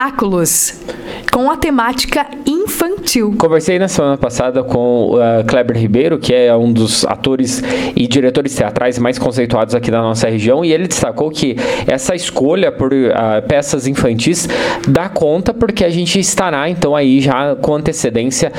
com a temática infantil. Conversei na semana passada com Kleber Ribeiro, que é um dos atores e diretores teatrais mais conceituados aqui da nossa região, e ele destacou que essa escolha por peças infantis dá conta porque a gente estará então aí já com antecedência,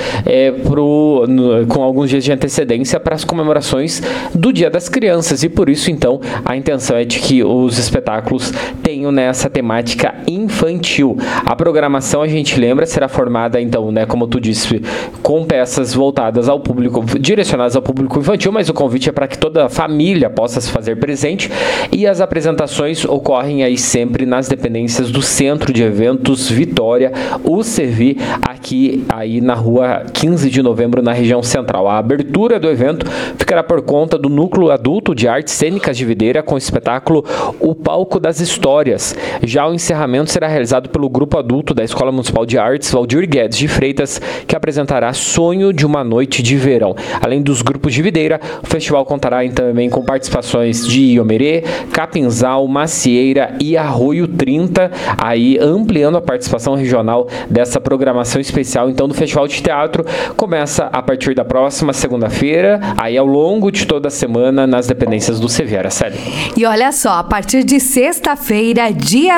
com alguns dias de antecedência para as comemorações do Dia das Crianças, e por isso então a intenção é de que os espetáculos tenham nessa temática infantil. A programação, a gente lembra, será formada então, né, como tu disse, com peças voltadas ao público, direcionadas ao público infantil, mas o convite é para que toda a família possa se fazer presente, e as apresentações ocorrem aí sempre nas dependências do Centro de Eventos Vitória, o CEVI, aqui aí na rua 15 de novembro, na região central. A abertura do evento ficará por conta do Núcleo Adulto de Artes Cênicas de Videira, com o espetáculo O Palco das Histórias. Já o encerramento será realizado pelo Grupo Adulto da Escola Municipal de Artes Valdir Guedes de Freitas, que apresentará Sonho de uma Noite de Verão. Além dos grupos de Videira, o festival contará também com participações de Iomerê, Capinzal, Macieira e Arroio 30, aí ampliando a participação regional dessa programação especial então do Festival de Teatro. Começa a partir da próxima segunda-feira, aí ao longo de toda a semana nas dependências do Severa, Célia. E olha só, a partir de sexta-feira, dia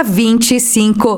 25,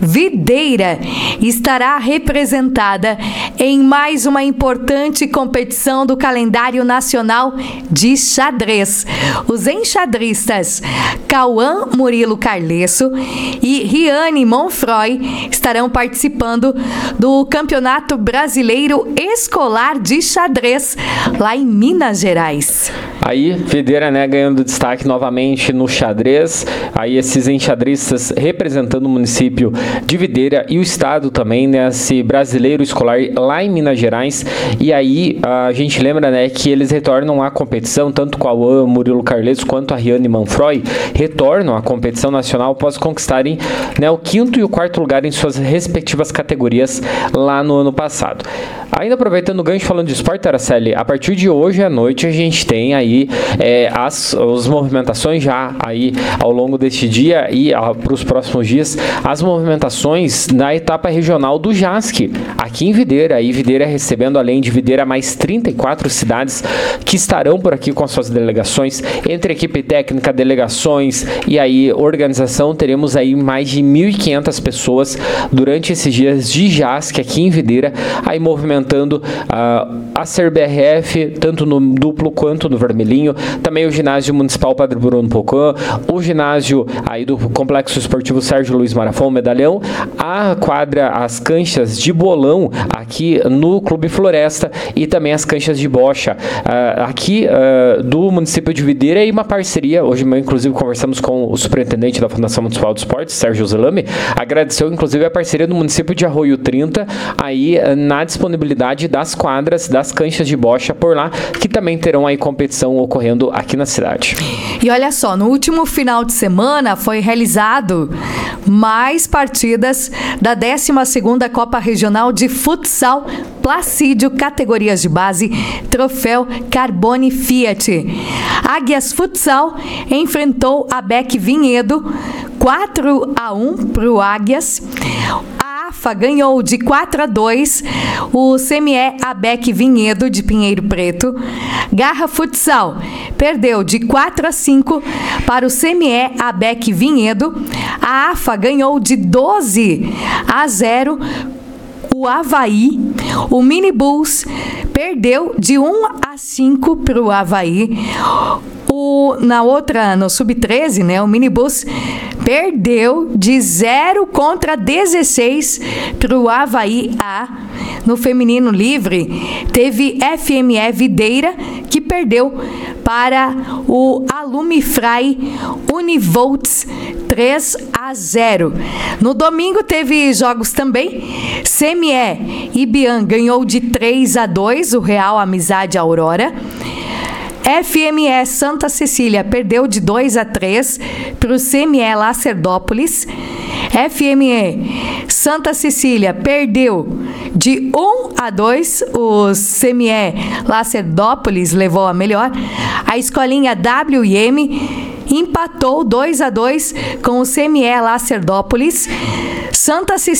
Videira estará representada em mais uma importante competição do calendário nacional de xadrez. Os enxadristas Cauã Murilo Carlesso e Riane Monfroy estarão participando do Campeonato Brasileiro Escolar de Xadrez lá em Minas Gerais. Aí, Videira, né, ganhando destaque novamente no xadrez, aí esses enxadristas representando o município de Videira e o estado também nesse Brasileiro Escolar lá em Minas Gerais, e aí a gente lembra, né, que eles retornam à competição, tanto com a Murilo Carlesso quanto a Riane Manfroy retornam à competição nacional após conquistarem, né, o 5º e o 4º lugar em suas respectivas categorias lá no ano passado. Ainda aproveitando o gancho, falando de esporte, Araceli, a partir de hoje à noite a gente tem aí as movimentações já aí ao longo deste dia e para os próximos dias, as movimentações na etapa regional do JASC, aqui em Videira. Aí Videira recebendo, além de Videira, mais 34 cidades que estarão por aqui com as suas delegações, entre equipe técnica, delegações e aí organização. Teremos aí mais de 1.500 pessoas durante esses dias de JASC aqui em Videira, aí movimentando a CERBRF, tanto no duplo quanto no vermelhinho, também o ginásio municipal Padre Bruno Pocan, o ginásio aí do Complexo Esportivo Sérgio Luiz Marafão, Medalhão, a quadra, as canchas de bolão aqui no Clube Floresta e também as canchas de bocha aqui do município de Videira, e uma parceria, hoje inclusive conversamos com o superintendente da Fundação Municipal de Esportes, Sérgio Zelame, agradeceu inclusive a parceria do município de Arroio 30 aí na disponibilidade das quadras, das canchas de bocha por lá, que também terão aí competição ocorrendo aqui na cidade. E olha só, no último final de semana foi realizado mais partidas da 12ª Copa Regional de Futsal Placídio, categorias de base, troféu Carbone Fiat. Águias Futsal enfrentou a Beck Vinhedo, 4-1 para o Águias. A AFA ganhou de 4-2 o CME ABEC Vinhedo de Pinheiro Preto. Garra Futsal perdeu de 4-5 para o CME ABEC Vinhedo. A AFA ganhou de 12-0 o Avaí. O Mini Bulls perdeu de 1-5 para o Avaí. No Sub-13, né, o Minibus perdeu de 0-16 para o Avaí A. No feminino livre, teve FME Videira, que perdeu para o Alumifrai Univolts 3-0. No domingo teve jogos também. CME Ibian ganhou de 3-2 o Real Amizade Aurora. FME Santa Cecília perdeu de 2-3 para o CME Lacerdópolis. FME Santa Cecília perdeu de 1-2. O CME Lacerdópolis levou a melhor. A escolinha WM empatou 2-2 com o CME Lacerdópolis. Santa Cecília